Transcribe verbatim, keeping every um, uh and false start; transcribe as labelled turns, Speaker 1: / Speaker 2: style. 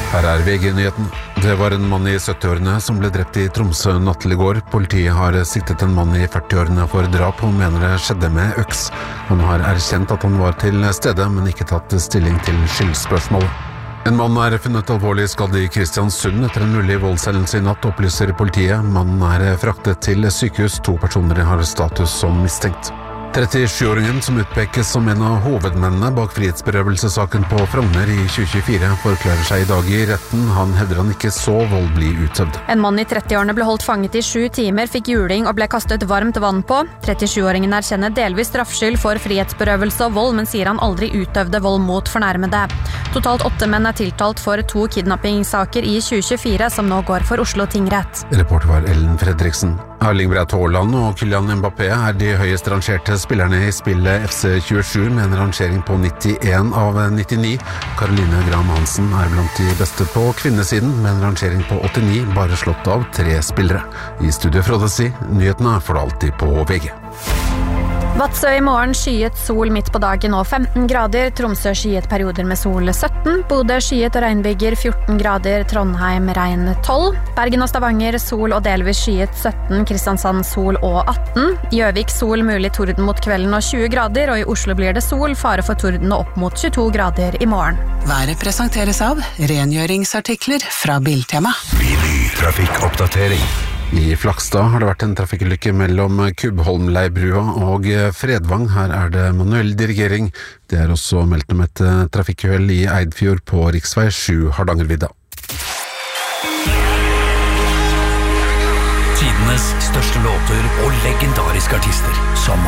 Speaker 1: Her er V G-nyheten. Det var en mann i sytti-årene som ble drept i Tromsø natt til i går. Politiet har siktet en mann i førti-årene for drap og mener det skjedde med øks. Han har erkjent at han var til stede, men ikke tatt stilling til skyldspørsmålet. En mann er funnet alvorlig skadd i Kristiansund etter en mulig voldshendelse i natt, opplyser politiet. Mannen er fraktet til sykehus. To personer har status som mistenkt. trettisju-åringen som utpekes som en av hovedmennene bak frihetsberøvelsessaken på Frogner i tjue tjuefire forklarer seg i dag i retten. Han hevder han ikke så vold bli utøvd.
Speaker 2: En mann i trettiårene ble holdt fanget i sju timer, fikk juling og ble kastet varmt vann på. trettisju-åringen erkjenner delvis straffskyld for frihetsberøvelse og vold, men sier han aldri utøvde vold mot fornærmede. Totalt åtte menn er tiltalt for to kidnappingssaker i tjue tjuefire, som nå går for Oslo tingrett.
Speaker 1: Reporter var Ellen Fredriksen. Erling Braut Haaland og Kylian Mbappé er de høyest rangerte spillerne i spillet F C tjuesju med en rangering på nittien av nittini. Caroline Graham Hansen er blant de beste på kvinnesiden med en rangering på åttini, bare slått av tre spillere. I studio Frode Si, nyhetene får du alltid på V G.
Speaker 2: Vadsø i morgen skyet sol midt på dagen og femten grader, Tromsø skyet perioder med sol sytten, Bodø skyet og regnbyger fjorten grader, Trondheim regn tolv, Bergen og Stavanger sol og delvis skyet sytten, Kristiansand sol og atten, Gjøvik sol mulig torden mot kvelden og tjue grader, og i Oslo blir det sol, fare for torden og opp mot tjueto grader i morgen.
Speaker 3: Været presenteres av rengjøringsartikler fra Biltema.
Speaker 4: Trafikkoppdatering.
Speaker 1: I Flakstad har det vært en trafikkulykke mellom Kubholmleibrua og Fredvang. Her er det manuell dirigering. Det er også meldt om et trafikkuhell i Eidfjord på riksvei sju Hardangervidda.
Speaker 4: Tidenes største låter og legendariske artister, som